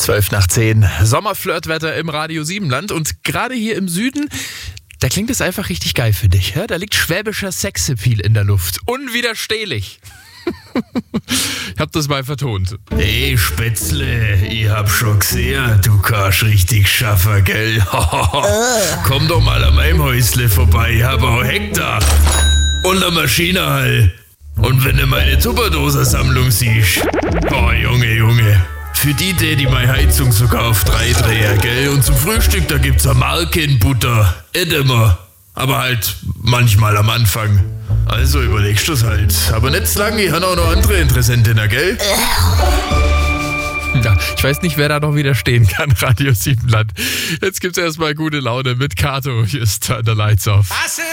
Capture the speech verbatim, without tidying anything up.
zwölf nach zehn. Sommerflirtwetter im Radio Siebenland. Und gerade hier im Süden, da klingt es einfach richtig geil für dich. Ja? Da liegt schwäbischer Sexappeal in der Luft. Unwiderstehlich. Ich hab das mal vertont. Hey Spätzle, ich hab schon gesehen, du kannst richtig schaffen, gell? Komm doch mal an meinem Häusle vorbei, ich hab auch Hektar. Und eine Maschinenhall. Und wenn du meine Tupperdoser-Sammlung siehst, oh Junge, Junge, für die tät ich meine Heizung sogar auf drei Dreher, gell? Und zum Frühstück, da gibt's eine Markenbutter, immer, aber halt manchmal am Anfang. Also überlegst du's halt. Aber nicht zu lange, ich habe auch noch andere Interessentinnen, gell? Ja, ich weiß nicht, wer da noch widerstehen kann, Radio Siebenland. Jetzt gibt's erstmal gute Laune mit Kato. Hier ist Turn the Lights Off.